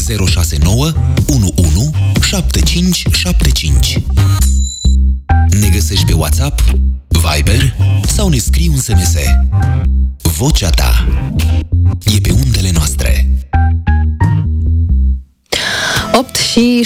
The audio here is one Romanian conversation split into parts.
069 11 7575. Ne găsești pe WhatsApp, Viber sau ne scrii un SMS. Vocea ta e pe undele noastre. 8 și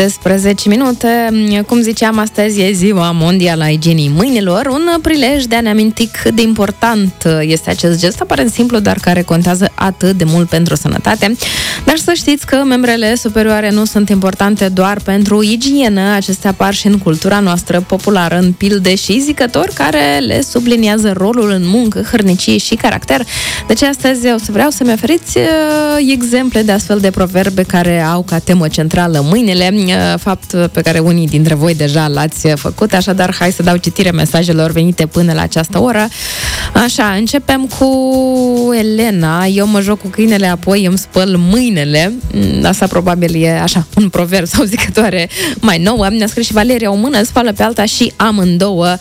17 minute. Cum ziceam, astăzi e Ziua Mondială a Igienii Mâinilor, un prilej de a ne aminti cât de important este acest gest, aparent simplu, dar care contează atât de mult pentru sănătate. Dar să știți că membrele superioare nu sunt importante doar pentru igienă, acestea apar și în cultura noastră populară, în pilde și zicători care le subliniază rolul în muncă, hărnicie și caracter. Deci astăzi o să vreau să-mi oferiți exemple de astfel de proverbe care au ca temă centrală mâinile, fapt pe care unii dintre voi deja l-ați făcut, așadar hai să dau citire mesajelor venite până la această oră. Așa, începem cu Elena. Eu mă joc cu câinele, apoi îmi spăl mâinile. Asta probabil e așa, un proverb sau zicătoare mai nouă. Ne-a scris și Valeria: o mână spală pe alta și amândouă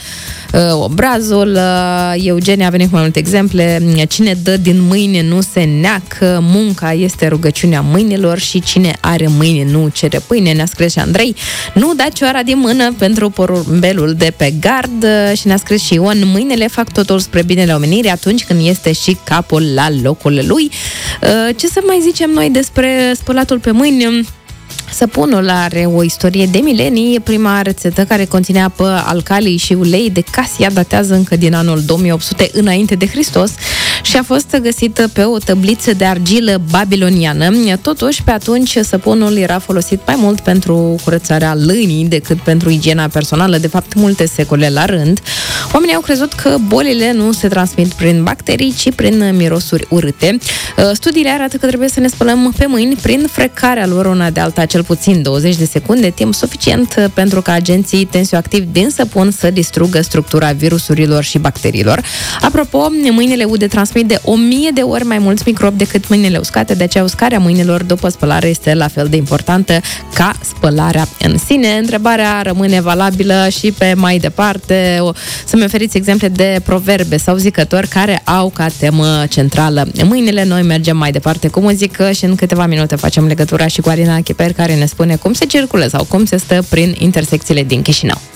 obrazul. Eugenia a venit cu mai multe exemple. Cine dă din mâini nu se neacă, munca este rugăciunea mâinilor și cine are mâini nu cere pâine. Ne-a scris și Andrei: nu da cioara din mână pentru porumbelul de pe gard. Și ne-a scris și Ion: mâinile fac totul spre binele omenirii atunci când este și capul la locul lui. Ce să mai zicem noi despre spălatul pe mâini? Săpunul are o istorie de milenii. Prima rețetă, care conținea apă, alcalii și ulei de casia, datează încă din anul 2800 înainte de Hristos și a fost găsită pe o tăbliță de argilă babiloniană. Totuși, pe atunci, săpunul era folosit mai mult pentru curățarea lănii decât pentru igiena personală, de fapt multe secole la rând. Oamenii au crezut că bolile nu se transmit prin bacterii, ci prin mirosuri urâte. Studiile arată că trebuie să ne spălăm pe mâini prin frecarea lor una de alta, cel puțin 20 de secunde, timp suficient pentru ca agenții tensioactivi din săpun să distrugă structura virusurilor și bacteriilor. Apropo, mâinile ude transmit de 1000 de ori mai mulți microbi decât mâinile uscate, de aceea uscarea mâinilor după spălare este la fel de importantă ca spălarea în sine. Întrebarea rămâne valabilă și pe mai departe. Să-mi oferiți exemple de proverbe sau zicători care au ca temă centrală mâinile. Noi mergem mai departe cu muzică și în câteva minute facem legătura și cu Arina Chiper, care ne spune cum se circulă sau cum se stă prin intersecțiile din Chișinău.